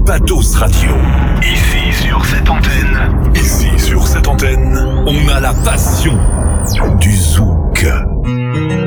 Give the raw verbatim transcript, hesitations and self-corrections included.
Patos Radio. Ici sur cette antenne, ici sur cette antenne, on a la passion du Zouk.